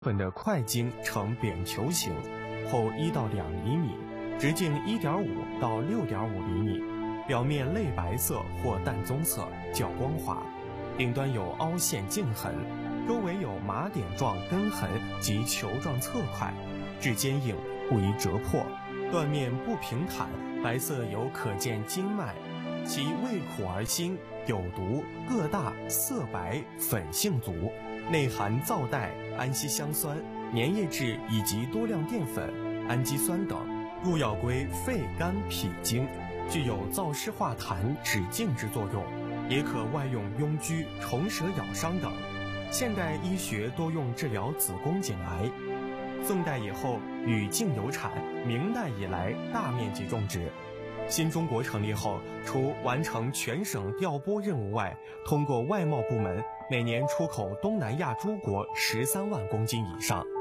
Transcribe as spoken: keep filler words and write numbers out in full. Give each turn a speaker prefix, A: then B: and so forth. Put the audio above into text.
A: 本的块茎呈扁球形，厚一到两厘米，直径一点五到六点五厘米，表面类白色或淡棕色，较光滑，顶端有凹陷茎痕，周围有麻点状根痕及球状侧块，质坚硬，不宜折破。断面不平坦，白色有可见筋脉，其味苦而辛，有毒，个大，色白，粉性足，内含皂带、氨烯香酸、粘液质以及多量淀粉、氨基酸等，入药归肺、肝、脾经，具有燥湿化痰、止痉之作用，也可外用痈疽、虫蛇咬伤等。现代医学多用治疗子宫颈癌。宋代以后与净有产，明代以来大面积种植。新中国成立后，除完成全省调拨任务外，通过外贸部门每年出口东南亚诸国十三万公斤以上。